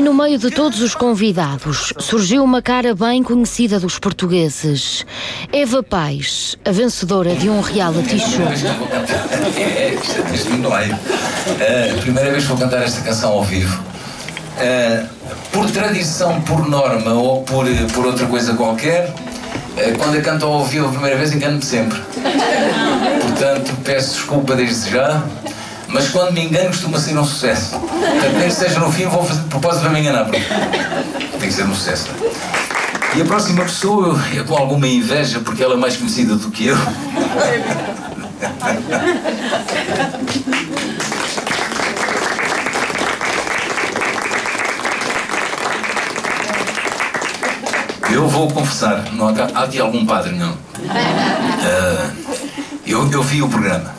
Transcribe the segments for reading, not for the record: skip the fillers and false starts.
no meio de todos os convidados, surgiu uma cara bem conhecida dos portugueses. Eva Paz, a vencedora de um reality show. A primeira vez que vou cantar esta canção ao vivo. Por tradição, por norma ou por outra coisa qualquer, quando eu canto ao vivo a primeira vez, engano-me sempre. Portanto, peço desculpa desde já, mas quando me engano costuma ser um sucesso. Portanto, nem que seja no fim, vou fazer de propósito para me enganar, porque tem que ser um sucesso. E a próxima pessoa, eu com alguma inveja, porque ela é mais conhecida do que eu. Eu vou confessar, não há aqui algum padre, não. Eu vi o programa.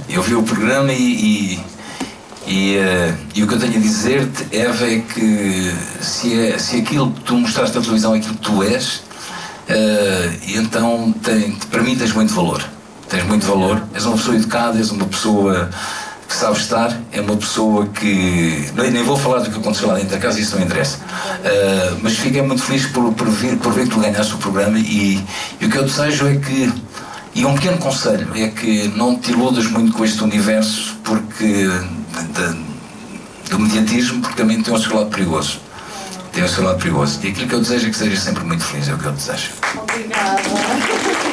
E o que eu tenho a dizer-te, Eva, é que se aquilo que tu mostraste na televisão é aquilo que tu és, então para mim tens muito valor. Tens muito valor. És uma pessoa educada, és uma pessoa que sabe estar, é uma pessoa que... Nem vou falar do que aconteceu lá dentro da casa, isso não interessa. Mas fiquei muito feliz por ver que tu ganhaste o programa e o que eu desejo é que... E um pequeno conselho é que não te iludas muito com este universo do mediatismo, porque também tem o seu lado perigoso. E aquilo que eu desejo é que sejas sempre muito feliz, é o que eu desejo. Obrigada.